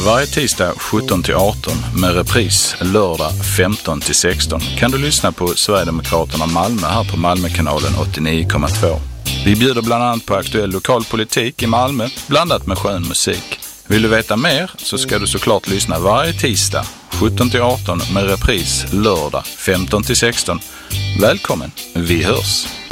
Varje tisdag 17-18 med repris lördag 15-16 kan du lyssna på Sverigedemokraterna Malmö här på Malmökanalen 89,2. Vi bjuder bland annat på aktuell lokalpolitik i Malmö blandat med skön musik. Vill du veta mer så ska du såklart lyssna varje tisdag 17-18 med repris lördag 15-16. Välkommen, vi hörs!